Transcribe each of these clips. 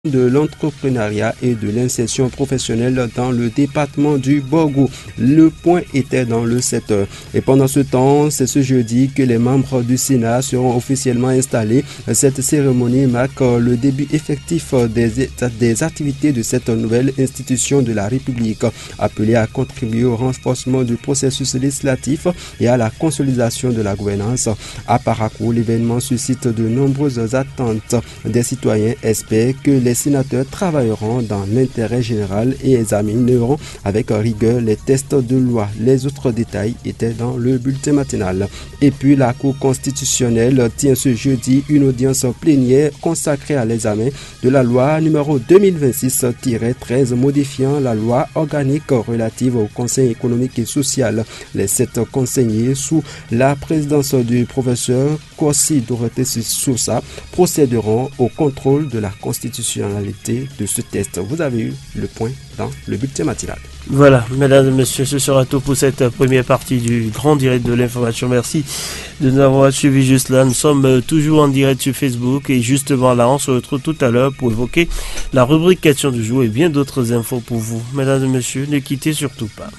de l'entrepreneuriat et de l'insertion professionnelle dans le département du Borgou. Le point était dans le secteur. Et pendant ce temps, c'est ce jeudi que les membres du Sénat seront officiellement installés. Cette cérémonie marque le début effectif des activités de cette nouvelle institution de la République, appelée à contribuer au renforcement du processus législatif et à la consolidation de la gouvernance. À Parakou, l'événement suscite de nombreuses attentes. Des citoyens espèrent que les sénateurs travailleront dans l'intérêt général et examineront avec rigueur les tests de loi. Les autres détails étaient dans le bulletin matinal. Et puis la Cour constitutionnelle tient ce jeudi une audience plénière consacrée à l'examen de la loi numéro 2026-13 modifiant la loi organique relative au Conseil économique et social. Les 7 conseillers sous la présidence du professeur Kossi Dorothée Sousa procéderont au contrôle de la constitutionnalité de ce test. Vous avez eu le point dans le bulletin matinal. Voilà, mesdames et messieurs, ce sera tout pour cette première partie du grand direct de l'information. Merci de nous avoir suivis juste là. Nous sommes toujours en direct sur Facebook et justement là, on se retrouve tout à l'heure pour évoquer la rubrique question du jour et bien d'autres infos pour vous. Mesdames et messieurs, ne quittez surtout pas.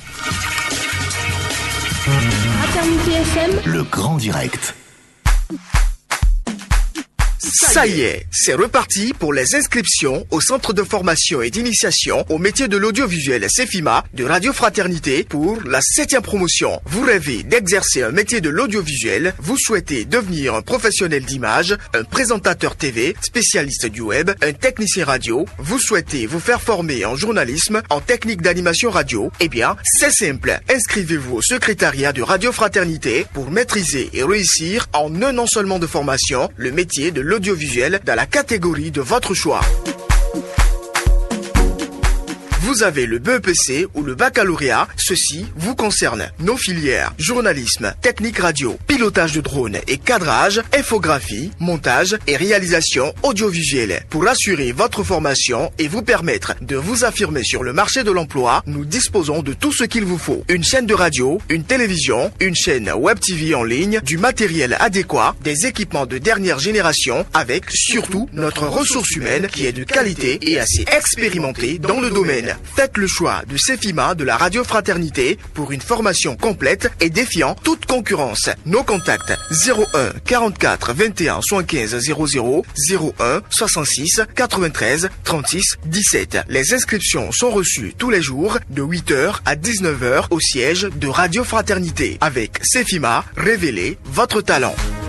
Fraternité FM, le grand direct. Ça y est, c'est reparti pour les inscriptions au centre de formation et d'initiation au métier de l'audiovisuel CEFIMA de Radio Fraternité pour la 7e promotion. Vous rêvez d'exercer un métier de l'audiovisuel, vous souhaitez devenir un professionnel d'image, un présentateur TV, spécialiste du web, un technicien radio, vous souhaitez vous faire former en journalisme, en technique d'animation radio, eh bien, c'est simple. Inscrivez-vous au secrétariat de Radio Fraternité pour maîtriser et réussir en un an seulement de formation le métier de l'audiovisuel dans la catégorie de votre choix. Vous avez le BEPC ou le baccalauréat, ceci vous concerne. Nos filières, journalisme, technique radio, pilotage de drone et cadrage, infographie, montage et réalisation audiovisuelle. Pour assurer votre formation et vous permettre de vous affirmer sur le marché de l'emploi, nous disposons de tout ce qu'il vous faut. Une chaîne de radio, une télévision, une chaîne web TV en ligne, du matériel adéquat, des équipements de dernière génération avec surtout notre ressource humaine qui est de qualité et assez expérimentée dans le domaine. Faites le choix de CEFIMA de la Radio Fraternité pour une formation complète et défiant toute concurrence. Nos contacts 01 44 21 75 00 01 66 93 36 17. Les inscriptions sont reçues tous les jours de 8h à 19h au siège de Radio Fraternité. Avec CEFIMA, révélez votre talent.